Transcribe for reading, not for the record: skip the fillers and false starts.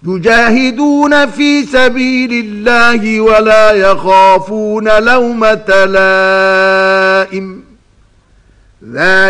يجاهدون في سبيل الله ولا يخافون لومة لائم